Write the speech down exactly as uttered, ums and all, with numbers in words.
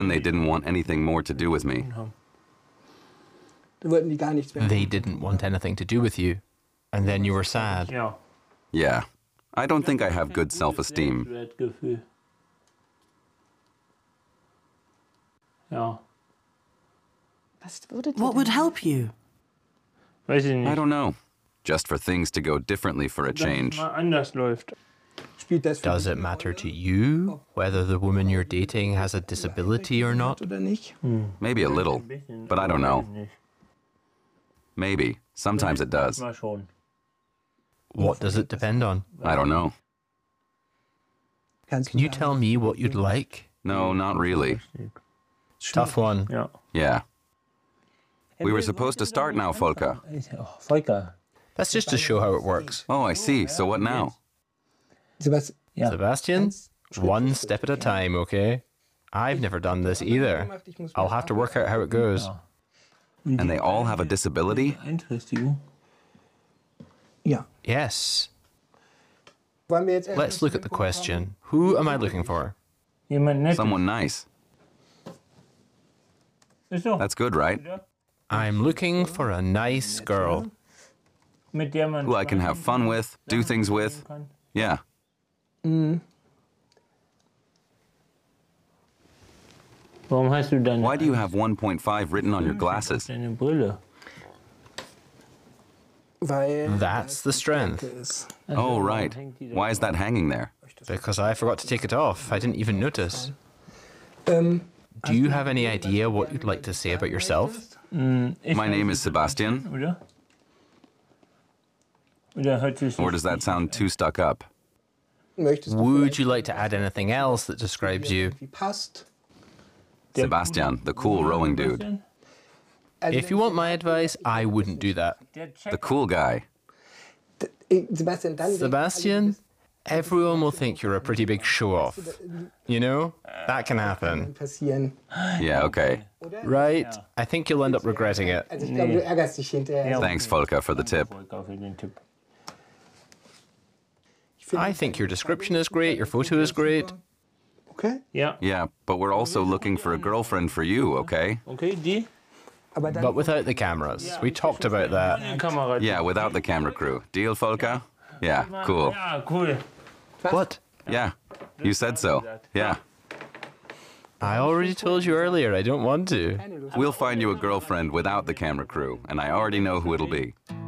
and they didn't want anything more to do with me. They didn't want anything to do with you, and then you were sad. Ja. Yeah. I don't think I have good self-esteem. Selbstwertgefühl. Ja. What would help you? Weiß ich nicht. I don't know. Just for things to go differently for a Dass es change. mal anders läuft. Does it matter to you whether the woman you're dating has a disability or not? Maybe a little, but I don't know. Maybe. Sometimes it does. Mal schon. What does it depend on? I don't know. Can you tell me what you'd like? No, not really. Tough one. Ja. Yeah. We were supposed to start now, Volker. Oh, Volker. That's just to show how it works. Oh, I see. So what now? Ja. Sebastian, one step at a time, okay? I've never done this either. I'll have to work out how it goes. And they all have a disability? Beeinträchtigung. Yes. Let's look at the question. Who am I looking for? Jemand nett. Someone nice. Ist so. That's good, right? I'm looking for a nice girl. Mit der man Who I can have fun with, do things with. kann. Yeah. Warum hast du deine, Why do you have one point five written on your glasses? deine Brille? That's the strength. Oh, right. Why is that hanging there? Because I forgot to take it off. I didn't even notice. Do you have any idea what you'd like to say about yourself? My name is Sebastian. Oder? Oder hört sich Or does that sound too stuck up? Would you like to add anything else that describes you? Sebastian, the cool rowing dude. If you want my advice, I wouldn't do that. The cool guy. Sebastian, everyone will think you're a pretty big show-off. You know, that can happen. Yeah, okay. Right? I think you'll end up regretting it. Thanks, Volker, for the tip. Volker für den Tipp. I think your description is great, your photo is great. Ja. Yeah, but we're also looking for a girlfriend for you, okay? Okay, die? But without the cameras. We talked about that. Die Kamera. Yeah, without the camera crew. Deal, Volker? Yeah, cool. Ja, cool. What? Yeah, you said so. Yeah. I already told you earlier, I don't want to. We'll find you a girlfriend without the camera crew, and I already know who it'll be.